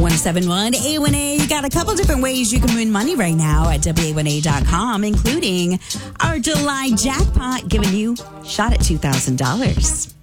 1071 A1A. You got a couple different ways you can win money right now at WA1A.com, including our July jackpot, giving you a shot at $2,000.